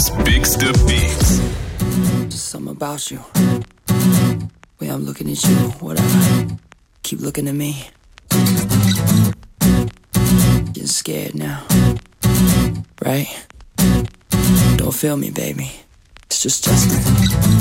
FM's Big Step Beats. Just something about you. Way I'm looking at you, whatever. Keep looking at me. Getting scared now. Right? Don't feel me, baby. It's just Justin.